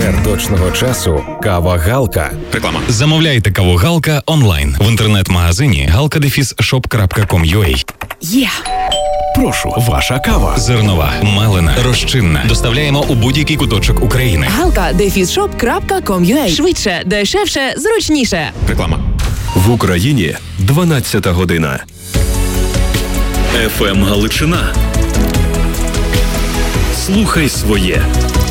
Лідер точного часу – кава Галка. Реклама. Замовляйте каву Галка онлайн в інтернет-магазині galka-shop.com.ua. Є! Прошу, ваша кава. Зернова, мелена, розчинна. Доставляємо у будь-який куточок України. galka-shop.com.ua. Швидше, дешевше, зручніше. Реклама. В Україні 12 година. ФМ Галичина. Слухай своє.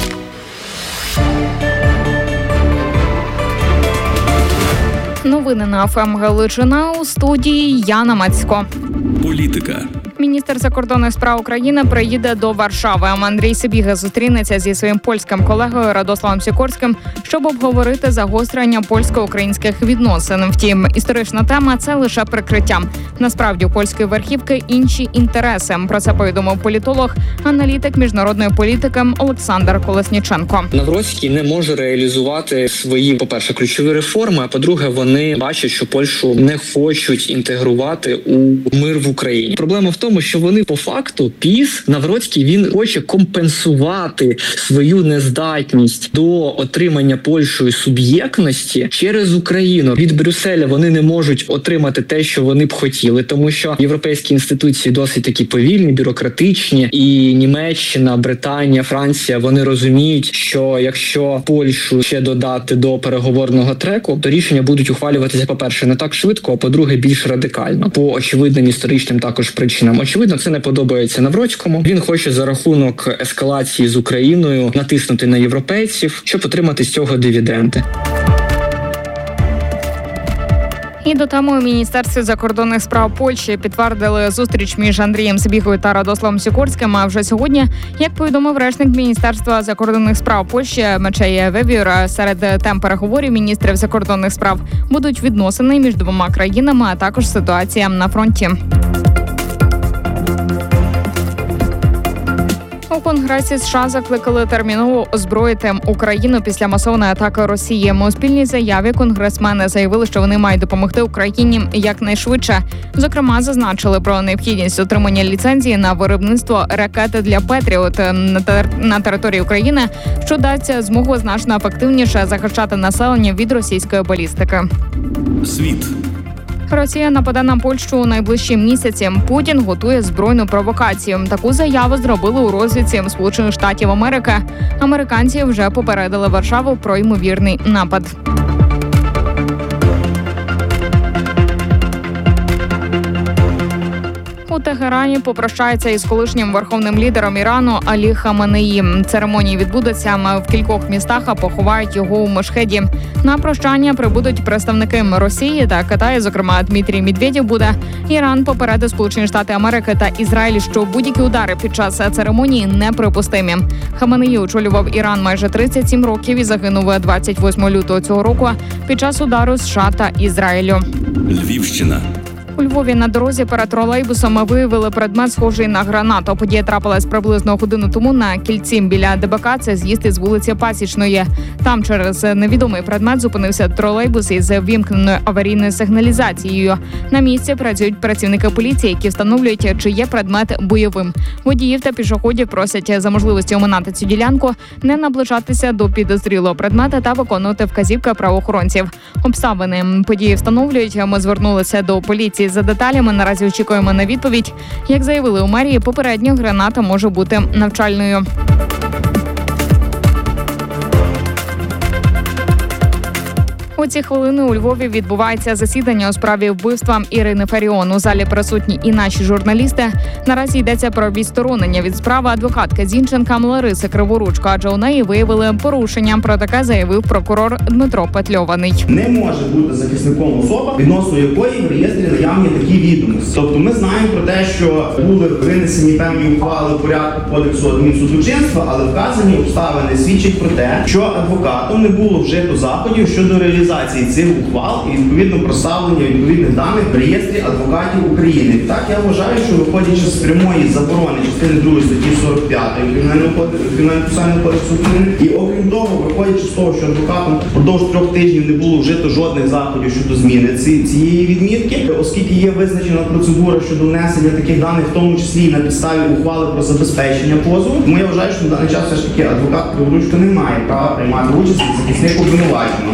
Новини на ФМ Галичина, у студії Яна Мацько. Політика. Міністр закордонних справ України приїде до Варшави. Андрій Сибіга зустрінеться зі своїм польським колегою Радославом Сікорським, щоб обговорити загострення польсько-українських відносин. Втім, історична тема – це лише прикриття. Насправді, у польської верхівки інші інтереси. Про це повідомив політолог, аналітик міжнародної політики Олександр Колесніченко. Навроцький не може реалізувати свої, по-перше, ключові реформи, а по-друге, вони бачать, що Польщу не хочуть інтегрувати у мир в Україні. Проблема в тому, що вони по факту ПіС, Навроцький, він хоче компенсувати свою нездатність до отримання Польщею суб'єктності через Україну. Від Брюсселя вони не можуть отримати те, що вони б хотіли, тому що європейські інституції досить такі повільні, бюрократичні, і Німеччина, Британія, Франція, вони розуміють, що якщо Польщу ще додати до переговорного треку, то рішення будуть ухвалюватися, по-перше, не так швидко, а по-друге, більш радикально. По очевидним історичним також причинам. Очевидно, це не подобається Навроцькому. Він хоче за рахунок ескалації з Україною натиснути на європейців, щоб отримати з цього дивіденди. І до теми у Міністерстві закордонних справ Польщі підтвердили зустріч між Андрієм Сибігою та Радославом Сікорським. А вже сьогодні, як повідомив речник Міністерства закордонних справ Польщі Мечей Вебюр, серед тем переговорів міністрів закордонних справ будуть відносини між двома країнами, а також ситуація на фронті. У Конгресі США закликали терміново озброїти Україну після масованої атаки Росії. У спільній заяві конгресмени заявили, що вони мають допомогти Україні якнайшвидше. Зокрема, зазначили про необхідність отримання ліцензії на виробництво ракети для Петріот на території України, що дасть змогу значно ефективніше захищати населення від російської балістики. Світ. Росія нападе на Польщу у найближчі місяці. Путін готує збройну провокацію. Таку заяву зробили у розвідці Сполучених Штатів Америки. Американці вже попередили Варшаву про ймовірний напад. У Тегерані попрощається із колишнім верховним лідером Ірану Алі Хаменеї. Церемонії відбудуться в кількох містах, а поховають його у Мешхеді. На прощання прибудуть представники Росії та Китаю, зокрема Дмитрій Медведєв буде. Іран попередив Сполучені Штати Америки та Ізраїль, що будь-які удари під час церемонії неприпустимі. Хаменеї очолював Іран майже 37 років і загинув 28 лютого цього року під час удару США та Ізраїлю. Львівщина. У Львові на дорозі перед тролейбусом виявили предмет, схожий на гранату. Подія трапилась приблизно годину тому на кільці біля ДБК. Це з'їзд із вулиці Пасічної. Там через невідомий предмет зупинився тролейбус із вімкненою аварійною сигналізацією. На місці працюють працівники поліції, які встановлюють, чи є предмет бойовим. Водіїв та пішоходів просять за можливості оминати цю ділянку, не наближатися до підозрілого предмета та виконувати вказівки правоохоронців. Обставини події встановлюють. Ми звернулися до поліції за деталями. Наразі очікуємо на відповідь. Як заявили у мерії, попередньо граната може бути навчальною. У ці хвилини у Львові відбувається засідання у справі вбивства Ірини Фаріон. У залі присутні і наші журналісти. Наразі йдеться про відсторонення від справи адвокатки Зінченка Лариси Криворучко, адже у неї виявили порушення. Про таке заявив прокурор Дмитро Петльований. Не може бути захисником особа, відносно якої в реєстрі наявні такі відомості. Тобто ми знаємо про те, що були винесені певні ухвали в порядку кодексу адмінсудочинства, але вказані обставини свідчать про те, що адвокатом не було вжито заходів щодо реалізації актуалізації цих ухвал і відповідно проставлення відповідних даних в реєстрі адвокатів України. Так, я вважаю, що виходячи з прямої заборони частини 2 статті 45 Кримінально-процесуального кодексу України, і окрім того, виходячи з того, що адвокатом впродовж 3 тижнів не було вжито жодних заходів щодо зміни цієї відмітки, оскільки є визначена процедура щодо внесення таких даних, в тому числі і на підставі ухвали про забезпечення позову. Тому я вважаю, що на даний час все ж таки адвокат Криворучко не має права приймати участь як захисник обвинуваченого.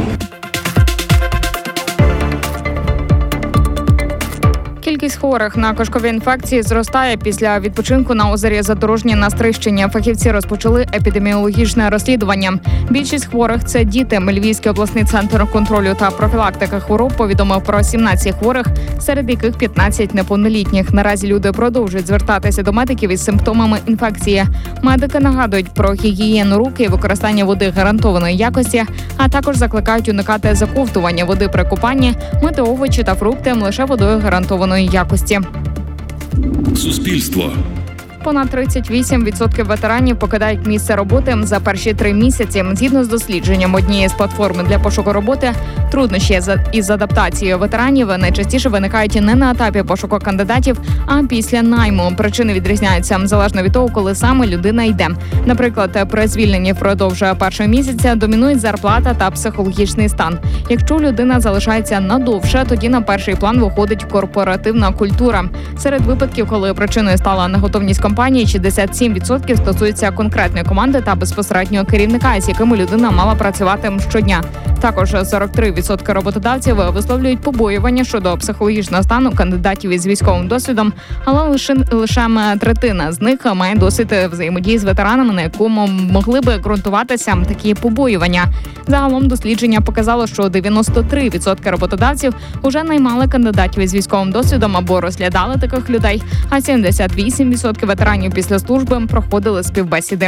Кількість хворих на кишкові інфекції зростає після відпочинку на озері Задорожнє на Стрищині. Фахівці розпочали епідеміологічне розслідування. Більшість хворих – це діти. Львівський обласний центр контролю та профілактики хвороб повідомив про 17 хворих, серед яких 15 неповнолітніх. Наразі люди продовжують звертатися до медиків із симптомами інфекції. Медики нагадують про гігієну рук і використання води гарантованої якості, а також закликають уникати заковтування води при купанні, мити овочі та фрукти лише водою гарантованої якості. Суспільство. Понад 38% ветеранів покидають місце роботи за перші 3 місяці. Згідно з дослідженням однієї з платформ для пошуку роботи, труднощі із адаптацією ветеранів найчастіше виникають не на етапі пошуку кандидатів, а після найму. Причини відрізняються залежно від того, коли саме людина йде. Наприклад, при звільненні впродовж першого місяця домінують зарплата та психологічний стан. Якщо людина залишається надовше, тоді на перший план виходить корпоративна культура. Серед випадків, коли причиною стала неготовність компанії, 67% стосується конкретної команди та безпосереднього керівника, з якими людина мала працювати щодня. Також 43% роботодавців висловлюють побоювання щодо психологічного стану кандидатів із військовим досвідом, але лише третина з них має досвід взаємодії з ветеранами, на якому могли би ґрунтуватися такі побоювання. Загалом дослідження показало, що 93% роботодавців уже наймали кандидатів із військовим досвідом або розглядали таких людей, а 78% ветеранів після служби проходили співбесіди.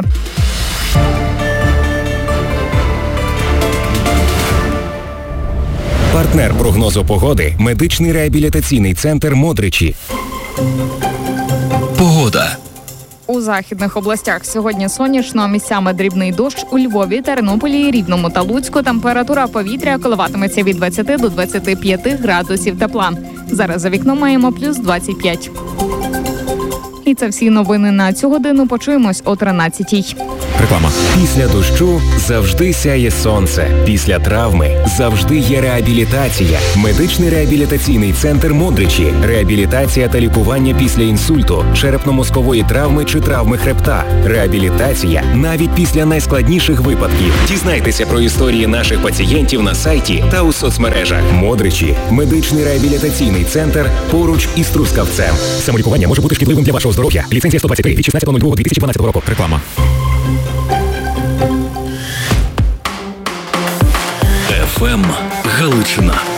Партнер прогнозу погоди – медичний реабілітаційний центр «Модричі». Погода. У західних областях сьогодні сонячно, місцями дрібний дощ. У Львові, Тернополі, Рівному та Луцьку температура повітря коливатиметься від 20 до 25 градусів тепла. Зараз за вікном маємо плюс 25. І це всі новини на цю годину. Почуємось о 13-й. Реклама. Після дощу завжди сяє сонце. Після травми завжди є реабілітація. Медичний реабілітаційний центр «Модричі». Реабілітація та лікування після інсульту, черепно-мозкової травми чи травми хребта. Реабілітація навіть після найскладніших випадків. Дізнайтеся про історії наших пацієнтів на сайті та у соцмережах. «Модричі» – медичний реабілітаційний центр поруч із Трускавцем. Самолікування може бути шкідливим для вашого здоров'я. Ліцензія 123 від 16.02.2012 року. Реклама. ФМ Галичина.